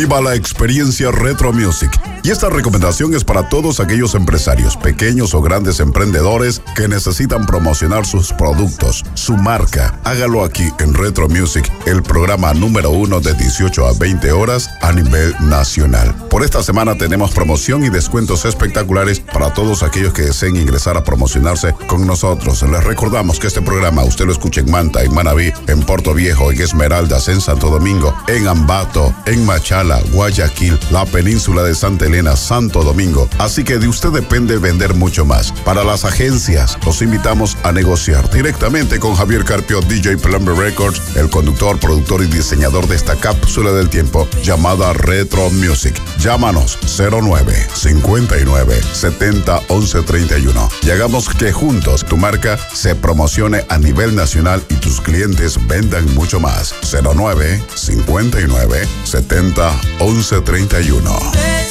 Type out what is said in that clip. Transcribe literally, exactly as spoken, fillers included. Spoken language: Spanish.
Viva la experiencia Retro Music. Y esta recomendación es para todos aquellos empresarios, pequeños o grandes emprendedores que necesitan promocionar sus productos, su marca. Hágalo aquí en Retro Music, el programa número uno de dieciocho a veinte horas a nivel nacional. Por esta semana tenemos promoción y descuentos espectaculares para todos aquellos que deseen ingresar a promocionarse con nosotros. Les recordamos que este programa usted lo escucha en Manta, en Manabí, en Puerto Viejo, en Esmeraldas, en Santo Domingo, en Ambato, en Machala, Guayaquil, la península de Santa Elena, Santo Domingo. Así que de usted depende vender mucho más. Para las agencias, los invitamos a negociar directamente con Javier Carpio, D J Plumber Records, el conductor, productor y diseñador de esta cápsula del tiempo llamada Retro Music. Llámanos cero nueve cincuenta y nueve setenta once treinta y uno y hagamos que juntos tu marca se promocione a nivel nacional y tus clientes vendan mucho más. cero nueve cincuenta y nueve setenta once treinta y uno.